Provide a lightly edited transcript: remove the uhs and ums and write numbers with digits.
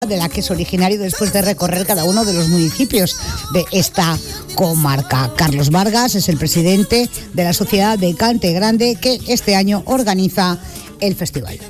de la que es originario después de recorrer cada uno de los municipios de esta comarca. Carlos Vargas es el presidente de la Sociedad de Cante Grande que este año organiza el festival.